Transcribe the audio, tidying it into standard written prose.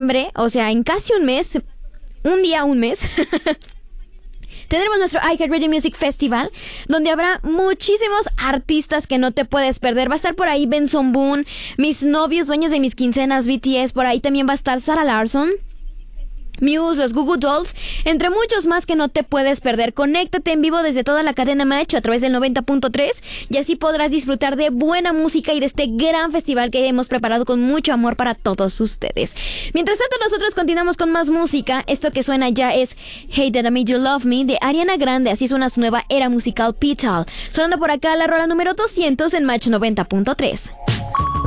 noviembre, o sea, en casi un mes, un mes, tendremos nuestro iHeartRadio Music Festival, donde habrá muchísimos artistas que no te puedes perder. Va a estar por ahí Benson Boone, Mis Novios, Dueños de Mis Quincenas, BTS. Por ahí también va a estar Sarah Larsson, Muse, los Goo Goo Dolls, entre muchos más que no te puedes perder. Conéctate en vivo desde toda la cadena Match a través del 90.3 y así podrás disfrutar de buena música y de este gran festival que hemos preparado con mucho amor para todos ustedes. Mientras tanto, nosotros continuamos con más música. Esto que suena ya es Hey That I Made You Love Me de Ariana Grande. Así suena su nueva era musical Petal. Sonando por acá la rola número 200 en Match 90.3.